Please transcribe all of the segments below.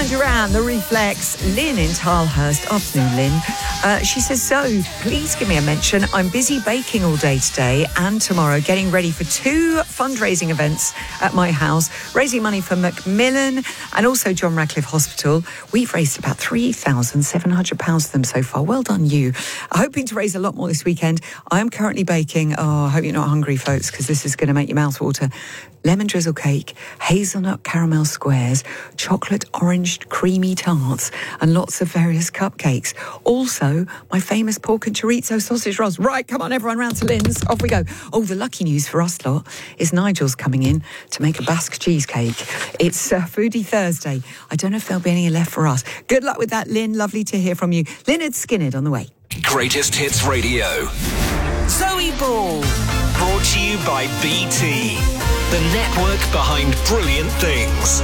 Duran Duran, The Reflex, Lynn in Tilehurst. Afternoon, Lynn. She says, so please give me a mention. I'm busy baking all day today and tomorrow, getting ready for 2 fundraising events at my house, raising money for Macmillan and also John Radcliffe Hospital. We've raised about £3,700 for them so far. Well done, you. Hoping to raise a lot more this weekend. I am currently baking. Oh, I hope you're not hungry, folks, because this is going to make your mouth water. Lemon drizzle cake, hazelnut caramel squares, chocolate orange creamy tarts, and lots of various cupcakes. Also, my famous pork and chorizo sausage rolls. Right, come on, everyone, round to Lynn's. Off we go. Oh, the lucky news for us lot is Nigel's coming in to make a Basque cheesecake. It's Foodie Thursday. I don't know if there'll be any left for us. Good luck with that, Lynn. Lovely to hear from you. Lynyrd Skynyrd on the way. Greatest Hits Radio. Zoe Ball. Brought to you by BT, the network behind brilliant things.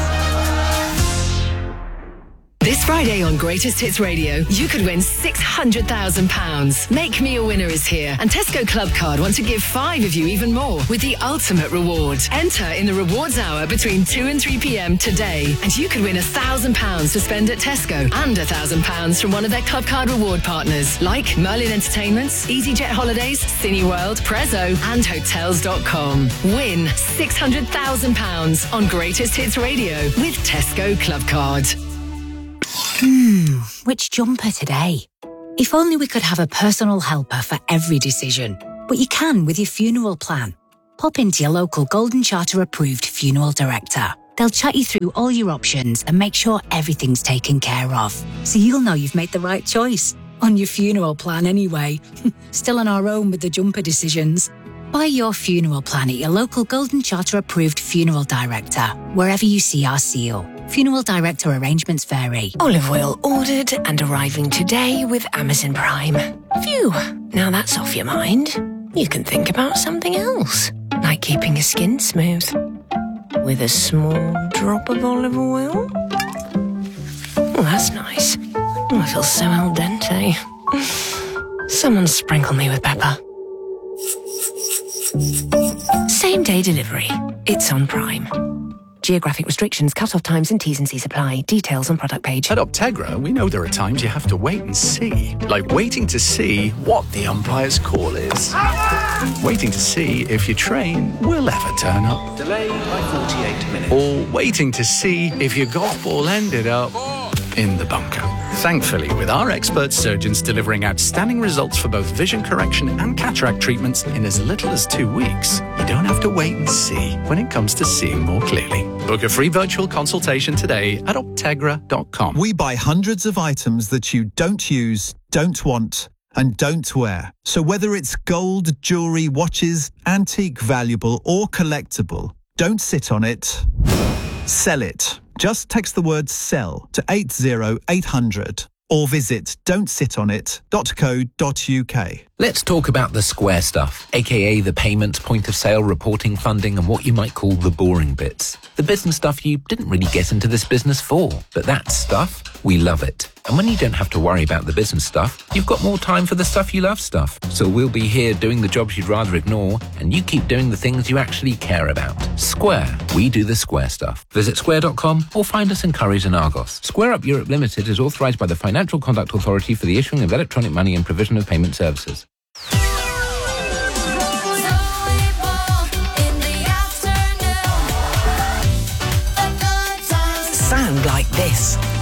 This Friday on Greatest Hits Radio, you could win £600,000. Make Me a Winner is here, and Tesco Club Card want to give 5 of you even more with the ultimate reward. Enter in the rewards hour between 2 and 3 p.m. today, and you could win £1,000 to spend at Tesco and £1,000 from one of their Club Card reward partners, like Merlin Entertainments, EasyJet Holidays, Cineworld, Prezzo, and Hotels.com. Win £600,000 on Greatest Hits Radio with Tesco Club Card. Which jumper today? If only we could have a personal helper for every decision. But you can with your funeral plan. Pop into your local Golden Charter approved funeral director. They'll chat you through all your options and make sure everything's taken care of. So you'll know you've made the right choice. On your funeral plan anyway. Still on our own with the jumper decisions. Buy your funeral plan at your local Golden Charter approved funeral director, wherever you see our seal. Funeral director arrangements vary. Olive oil ordered and arriving today with Amazon Prime. Phew, now that's off your mind. You can think about something else, like keeping your skin smooth. With a small drop of olive oil. Oh, that's nice. Oh, I feel so al dente. Someone sprinkle me with pepper. Same day delivery. It's on Prime. Geographic restrictions, cut-off times and T's and C's apply. Details on product page. At Optegra, we know there are times you have to wait and see. Like waiting to see what the umpire's call is. Waiting to see if your train will ever turn up. Delayed by 48 minutes. Or waiting to see if your golf ball ended up in the bunker. Thankfully, with our expert surgeons delivering outstanding results for both vision correction and cataract treatments in as little as 2 weeks, you don't have to wait and see when it comes to seeing more clearly. Book a free virtual consultation today at Optegra.com. We buy hundreds of items that you don't use, don't want, and don't wear. So whether it's gold, jewellery, watches, antique, valuable or collectible, don't sit on it. Sell it. Just text the word SELL to 80800 or visit don'tsitonit.co.uk. Let's talk about the square stuff, aka the payments, point of sale, reporting, funding, and what you might call the boring bits. The business stuff you didn't really get into this business for, but that stuff, we love it. And when you don't have to worry about the business stuff, you've got more time for the stuff you love stuff. So we'll be here doing the jobs you'd rather ignore, and you keep doing the things you actually care about. Square. We do the square stuff. Visit square.com or find us in Currys and Argos. Square Up Europe Limited is authorised by the Financial Conduct Authority for the issuing of electronic money and provision of payment services. Sound like this.